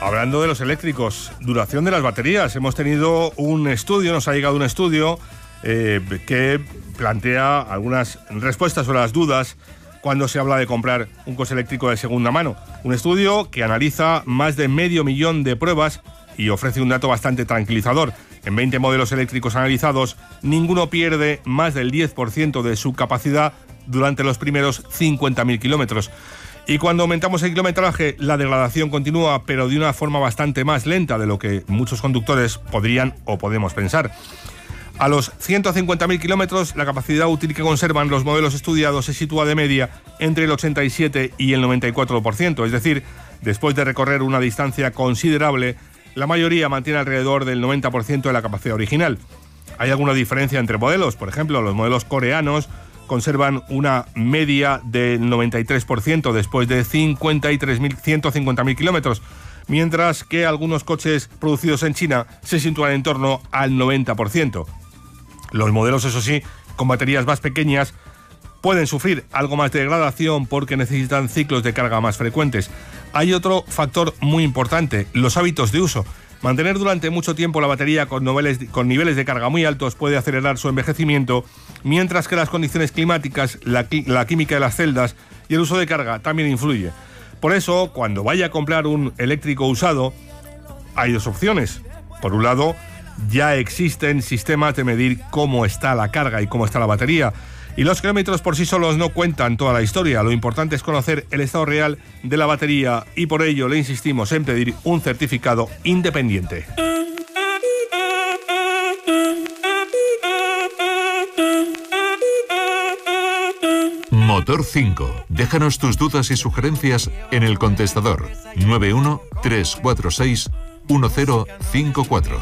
Hablando de los eléctricos, duración de las baterías. Hemos tenido un estudio, nos ha llegado un estudio que plantea algunas respuestas sobre las dudas cuando se habla de comprar un coche eléctrico de segunda mano. Un estudio que analiza más de 500.000 de pruebas y ofrece un dato bastante tranquilizador. En 20 modelos eléctricos analizados, ninguno pierde más del 10% de su capacidad durante los primeros 50.000 kilómetros. Y cuando aumentamos el kilometraje, la degradación continúa, pero de una forma bastante más lenta de lo que muchos conductores podrían o podemos pensar. A los 150.000 kilómetros, la capacidad útil que conservan los modelos estudiados se sitúa de media entre el 87 y el 94%. Es decir, después de recorrer una distancia considerable, la mayoría mantiene alrededor del 90% de la capacidad original. Hay alguna diferencia entre modelos. Por ejemplo, los modelos coreanos conservan una media del 93% después de 150.000 kilómetros, mientras que algunos coches producidos en China se sitúan en torno al 90%. Los modelos, eso sí, con baterías más pequeñas, pueden sufrir algo más de degradación porque necesitan ciclos de carga más frecuentes. Hay otro factor muy importante, los hábitos de uso. Mantener durante mucho tiempo la batería con niveles de carga muy altos puede acelerar su envejecimiento, mientras que las condiciones climáticas, la química de las celdas y el uso de carga también influye. Por eso, cuando vaya a comprar un eléctrico usado, hay dos opciones. Por un lado, ya existen sistemas de medir cómo está la carga y cómo está la batería. Y los kilómetros por sí solos no cuentan toda la historia. Lo importante es conocer el estado real de la batería y por ello le insistimos en pedir un certificado independiente. Motor 5. Déjanos tus dudas y sugerencias en el contestador 91 346 1054.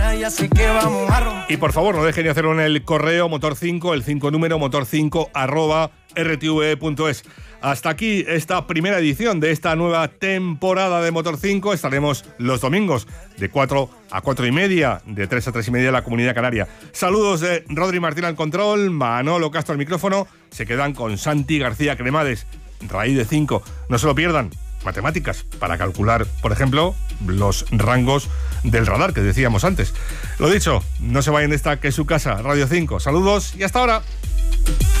Y por favor, no dejen de hacerlo en el correo motor5, el 5 número motor5@rtve.es. Hasta aquí esta primera edición de esta nueva temporada de Motor 5. Estaremos los domingos de 4 a 4 y media, de 3 a 3 y media en la Comunidad Canaria. Saludos de Rodri Martín al control, Manolo Castro al micrófono. Se quedan con Santi García Cremades, raíz de 5. No se lo pierdan. Matemáticas para calcular, por ejemplo, los rangos del radar que decíamos antes. Lo dicho, no se vayan de esta que es su casa, Radio 5. Saludos y hasta ahora.